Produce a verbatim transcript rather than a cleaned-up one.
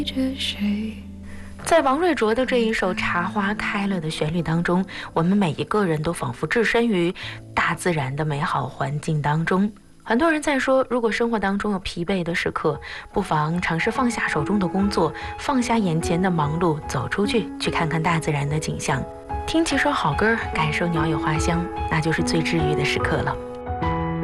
在王瑞卓的这一首《茶花开了》的旋律当中，我们每一个人都仿佛置身于大自然的美好环境当中。很多人在说，如果生活当中有疲惫的时刻，不妨尝试放下手中的工作，放下眼前的忙碌，走出去，去看看大自然的景象，听几首好歌，感受鸟语花香，那就是最治愈的时刻了。